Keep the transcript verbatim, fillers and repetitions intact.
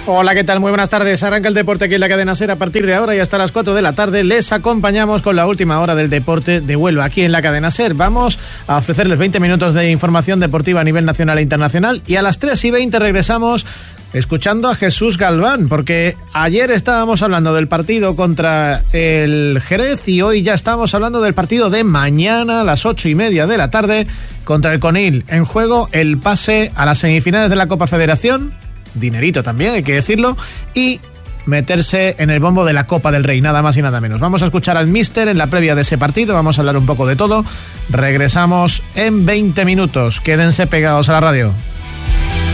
Hola, ¿qué tal? Muy buenas tardes. Arranca el deporte aquí en la cadena SER. A partir de ahora y hasta las cuatro de la tarde les acompañamos con la última hora del deporte de Huelva aquí en la cadena SER. Vamos a ofrecerles veinte minutos de información deportiva a nivel nacional e internacional y a las tres y veinte regresamos escuchando a Jesús Galván, porque ayer estábamos hablando del partido contra el Jerez y hoy ya estamos hablando del partido de mañana a las ocho y media de la tarde contra el Conil. En juego el pase a las semifinales de la Copa Federación, dinerito también, hay que decirlo, y meterse en el bombo de la Copa del Rey, nada más y nada menos. Vamos a escuchar al míster en la previa de ese partido, vamos a hablar un poco de todo. Regresamos en veinte minutos, quédense pegados a la radio.